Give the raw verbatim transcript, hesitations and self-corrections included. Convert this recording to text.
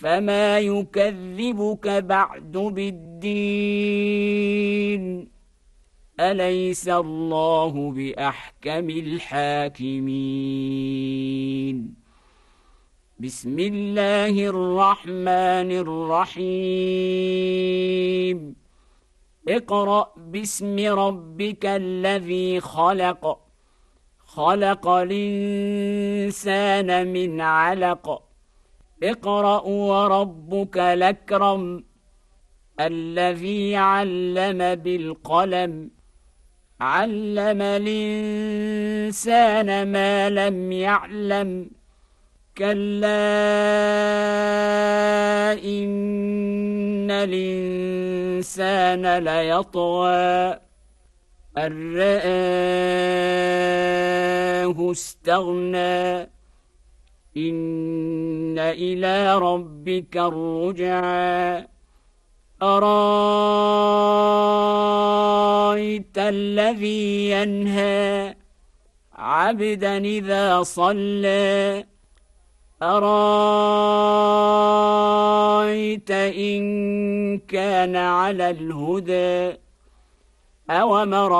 فما يكذبك بعد بالدين أليس الله بأحكم الحاكمين بسم الله الرحمن الرحيم اقرأ باسم ربك الذي خلق خلق الإنسان من علق اقرأ وربك الأكرم الذي علم بالقلم علم الإنسان ما لم يعلم كلا إن الإنسان ليطغى أن رآه استغنى إن إلى ربك الرجعى أرايت الذي ينهى عبدا إذا صلى أرايت إن كان على الهدى أوامر